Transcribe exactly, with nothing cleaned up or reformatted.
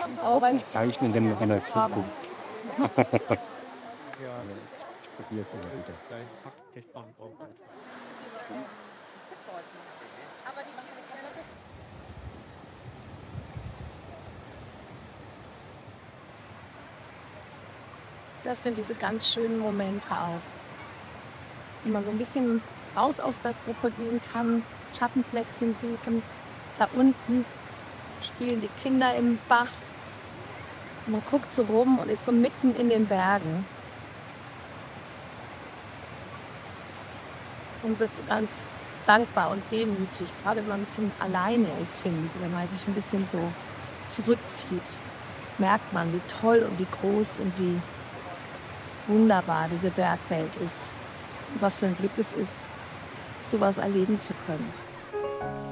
Ich zeichne, wenn wenn er zuguckt. Ja. Ich probiere es immer wieder. Das sind diese ganz schönen Momente auch, wenn man so ein bisschen raus aus der Gruppe gehen kann, Schattenplätzchen suchen. Da unten spielen die Kinder im Bach. Man guckt so rum und ist so mitten in den Bergen und wird so ganz dankbar und demütig, gerade wenn man ein bisschen alleine ist, finde ich. Wenn man sich ein bisschen so zurückzieht, merkt man, wie toll und wie groß und wie wunderbar diese Bergwelt ist. Und was für ein Glück es ist, sowas erleben zu können.